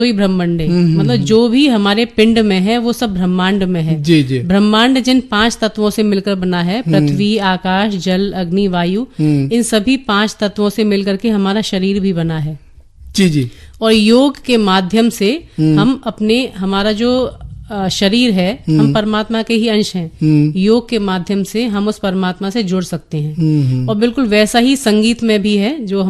ही ब्रह्मांडे, मतलब जो भी हमारे पिंड में है वो सब ब्रह्मांड में है। जी जी। ब्रह्मांड जिन 5 तत्वों से मिलकर बना है, पृथ्वी, आकाश, जल, अग्नि, वायु, इन सभी 5 तत्वों से मिलकर के हमारा शरीर भी बना है। जी जी। और योग के माध्यम से हम हमारा जो शरीर है, हम परमात्मा के ही अंश हैं। योग के माध्यम से हम उस परमात्मा से जुड़ सकते हैं। और बिल्कुल वैसा ही संगीत में भी है, जो